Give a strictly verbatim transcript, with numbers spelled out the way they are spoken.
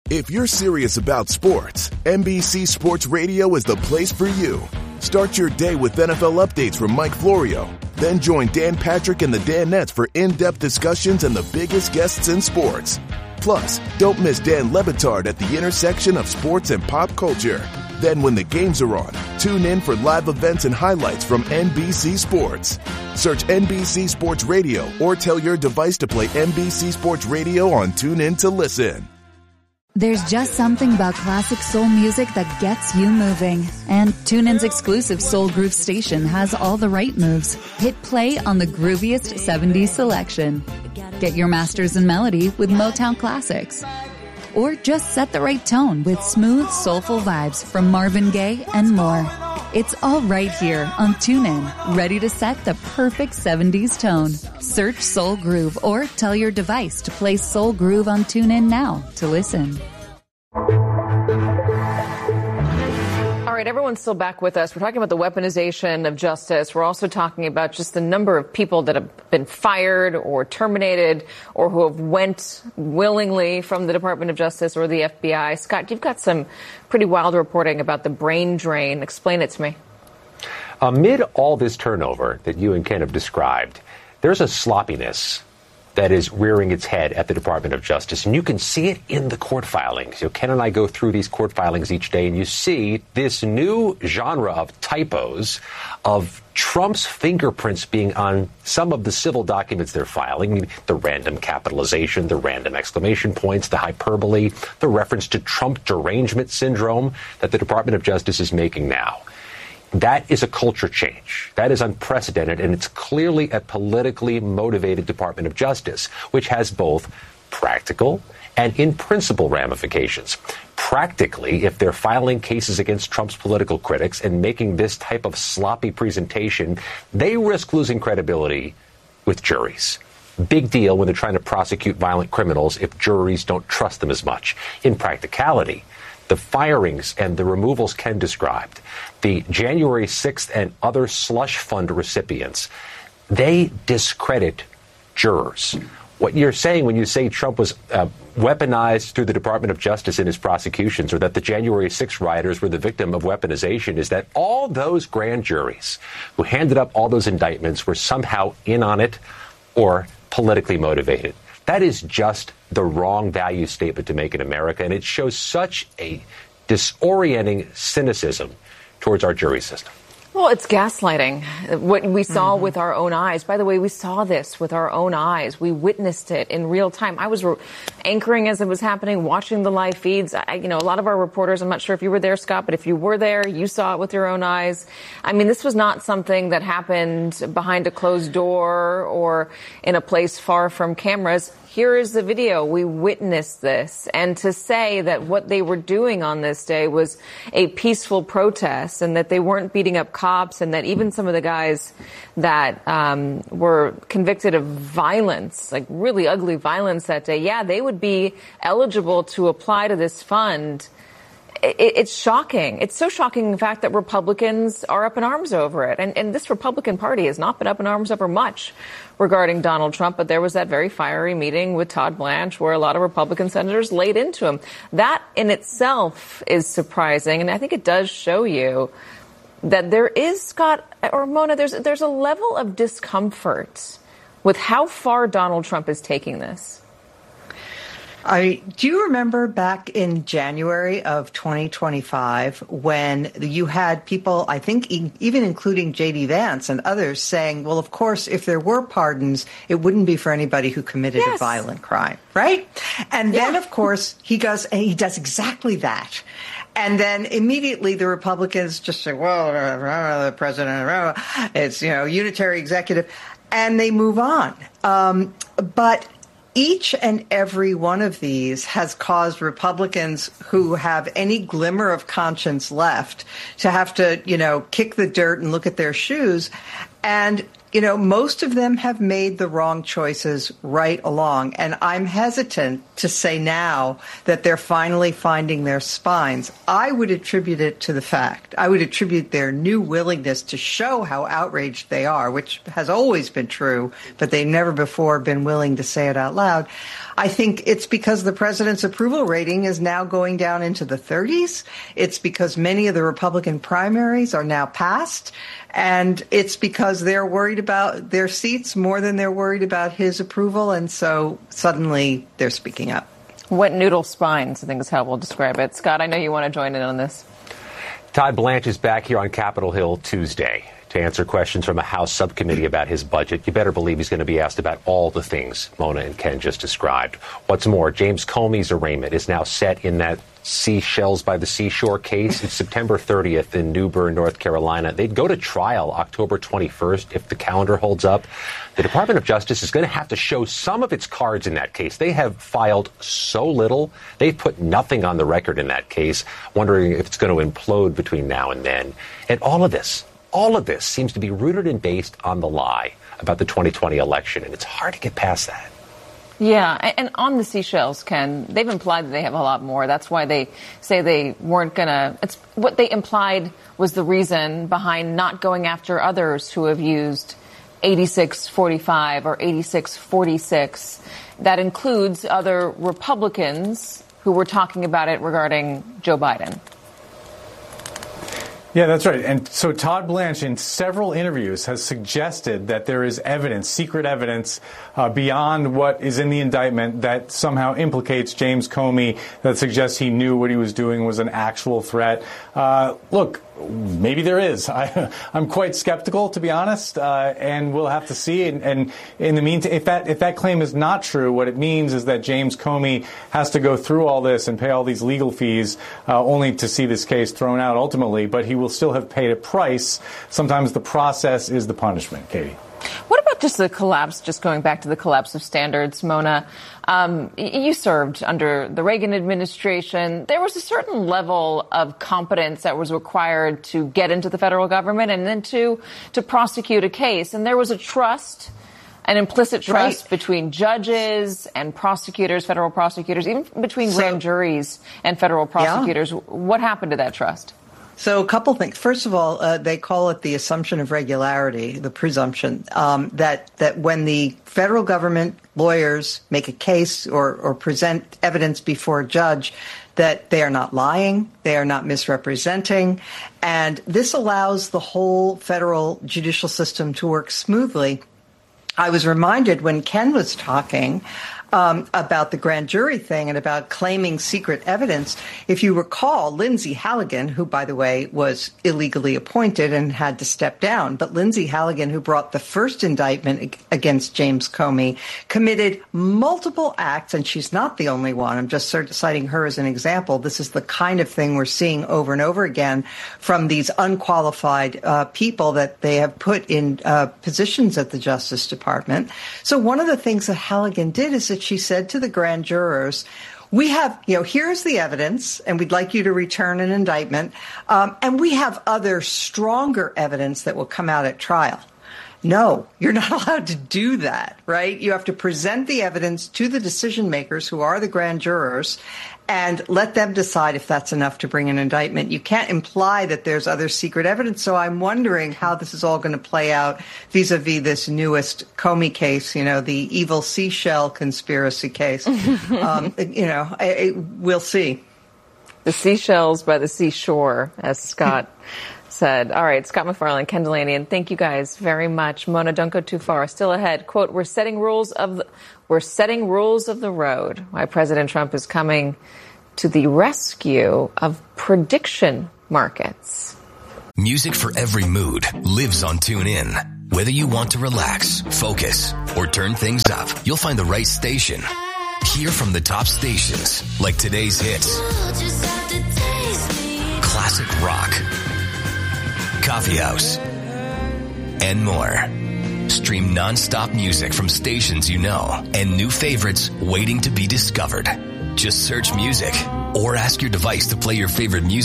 If you're serious about sports, N B C Sports Radio is the place for you. Start your day with N F L updates from Mike Florio. Then join Dan Patrick and the Danettes for in-depth discussions and the biggest guests in sports. Plus, don't miss Dan Le Batard at the intersection of sports and pop culture. Then when the games are on, tune in for live events and highlights from N B C Sports. Search N B C Sports Radio or tell your device to play N B C Sports Radio on TuneIn to listen. There's just something about classic soul music that gets you moving. And TuneIn's exclusive Soul Groove station has all the right moves. Hit play on the grooviest seventies selection. Get your masters in melody with Motown classics. Or just set the right tone with smooth, soulful vibes from Marvin Gaye and more. It's all right here on TuneIn, ready to set the perfect seventies tone. Search Soul Groove or tell your device to play Soul Groove on TuneIn now to listen. All right, everyone's still back with us. We're talking about the weaponization of justice. We're also talking about just the number of people that have been fired or terminated or who have went willingly from the Department of Justice or the F B I. Scott, you've got some pretty wild reporting about the brain drain. Explain it to me. Amid all this turnover that you and Ken have described, there's a sloppiness that is rearing its head at the Department of Justice. And you can see it in the court filings. You know, Ken and I go through these court filings each day, and you see this new genre of typos, of Trump's fingerprints being on some of the civil documents they're filing, the random capitalization, the random exclamation points, the hyperbole, the reference to Trump derangement syndrome that the Department of Justice is making now. That is a culture change. That is unprecedented, and it's clearly a politically motivated Department of Justice, which has both practical and in principle ramifications. Practically, if they're filing cases against Trump's political critics and making this type of sloppy presentation, they risk losing credibility with juries. Big deal when they're trying to prosecute violent criminals if juries don't trust them as much. In practicality, the firings and the removals Ken described, the January sixth and other slush fund recipients, they discredit jurors. What you're saying when you say Trump was uh, weaponized through the Department of Justice in his prosecutions, or that the January sixth rioters were the victim of weaponization, is that all those grand juries who handed up all those indictments were somehow in on it or politically motivated. That is just the wrong value statement to make in America, and it shows such a disorienting cynicism towards our jury system. Well, it's gaslighting. What we saw mm-hmm. with our own eyes. By the way, we saw this with our own eyes. We witnessed it in real time. I was re- anchoring as it was happening, watching the live feeds. I, you know, a lot of our reporters, I'm not sure if you were there, Scott, but if you were there, you saw it with your own eyes. I mean, this was not something that happened behind a closed door or in a place far from cameras. Here is the video. We witnessed this. And to say that what they were doing on this day was a peaceful protest and that they weren't beating up cops and that even some of the guys that um, were convicted of violence, like really ugly violence that day, yeah, they would be eligible to apply to this fund. It's shocking. It's so shocking, in fact, that Republicans are up in arms over it. And, and this Republican Party has not been up in arms over much regarding Donald Trump. But there was that very fiery meeting with Todd Blanche where a lot of Republican senators laid into him. That in itself is surprising. And I think it does show you that there is, Scott or Mona, there's, there's a level of discomfort with how far Donald Trump is taking this. I, do you remember back in January of twenty twenty-five when you had people, I think even including J D Vance and others, saying, well, of course, if there were pardons, it wouldn't be for anybody who committed yes. a violent crime, right? And yeah. then, of course, he goes and he does exactly that. And then immediately the Republicans just say, well, uh, the president, uh, it's, you know, unitary executive, and they move on. Um, but each and every one of these has caused Republicans who have any glimmer of conscience left to have to, you know, kick the dirt and look at their shoes. And you know, most of them have made the wrong choices right along. And I'm hesitant to say now that they're finally finding their spines. I would attribute it to the fact, I would attribute their new willingness to show how outraged they are, which has always been true, but they've never before been willing to say it out loud. I think it's because the president's approval rating is now going down into the thirties. It's because many of the Republican primaries are now passed. And it's because they're worried about their seats more than they're worried about his approval. And so suddenly they're speaking up. Wet noodle spines, I think is how we'll describe it. Scott, I know you want to join in on this. Todd Blanche is back here on Capitol Hill Tuesday to answer questions from a House subcommittee about his budget. You better believe he's going to be asked about all the things Mona and Ken just described. What's more, James Comey's arraignment is now set in that Seashells by the Seashore case. It's September thirtieth in New Bern, North Carolina. They'd go to trial October twenty-first if the calendar holds up. The Department of Justice is going to have to show some of its cards in that case. They have filed so little. They've put nothing on the record in that case, wondering if it's going to implode between now and then. And all of this, all of this seems to be rooted and based on the lie about the twenty twenty election, and it's hard to get past that. Yeah, and on the Seashells, Ken, they've implied that they have a lot more. That's why they say they weren't going to. It's what they implied was the reason behind not going after others who have used eighty-six forty-five or eighty-six forty-six. That includes other Republicans who were talking about it regarding Joe Biden. Yeah, that's right. And so Todd Blanche, in several interviews, has suggested that there is evidence, secret evidence, uh, beyond what is in the indictment that somehow implicates James Comey, that suggests he knew what he was doing was an actual threat. Uh, look, maybe there is. I, I'm quite skeptical, to be honest, uh, and we'll have to see. And, and in the meantime, if that if that claim is not true, what it means is that James Comey has to go through all this and pay all these legal fees, uh, only to see this case thrown out ultimately. But he will still have paid a price. Sometimes the process is the punishment, Katie. What about just the collapse, just going back to the collapse of standards, Mona? Um, you served under the Reagan administration. There was a certain level of competence that was required to get into the federal government and then to, to prosecute a case. And there was a trust, an implicit trust right. between judges and prosecutors, federal prosecutors, even between so, grand juries and federal prosecutors. Yeah. What happened to that trust? So a couple things. First of all, uh, they call it the assumption of regularity, the presumption um, that that when the federal government lawyers make a case or, or present evidence before a judge, that they are not lying, they are not misrepresenting, and this allows the whole federal judicial system to work smoothly. I was reminded when Ken was talking Um, about the grand jury thing and about claiming secret evidence. If you recall, Lindsay Halligan, who, by the way, was illegally appointed and had to step down, but Lindsay Halligan, who brought the first indictment against James Comey, committed multiple acts, and she's not the only one. I'm just citing her as an example. This is the kind of thing we're seeing over and over again from these unqualified uh, people that they have put in uh, positions at the Justice Department. So one of the things that Halligan did is that she said to the grand jurors, we have, you know, here's the evidence, and we'd like you to return an indictment, um, and we have other stronger evidence that will come out at trial. No, you're not allowed to do that, right? You have to present the evidence to the decision makers, who are the grand jurors, and let them decide if that's enough to bring an indictment. You can't imply that there's other secret evidence. So I'm wondering how this is all going to play out vis-a-vis this newest Comey case, you know, the evil seashell conspiracy case. um, you know, I, I, we'll see. The seashells by the seashore, as Scott said. All right, Scott MacFarlane, Ken Dilanian, thank you guys very much. Mona, don't go too far. Still ahead. Quote, we're setting rules of the, we're setting rules of the road. Why President Trump is coming to the rescue of prediction markets. Music for every mood lives on TuneIn. Whether you want to relax, focus, or turn things up, you'll find the right station. Hear from the top stations, like today's hits, classic rock, coffee house, and more. Stream non-stop music from stations you know and new favorites waiting to be discovered. Just search music or ask your device to play your favorite music.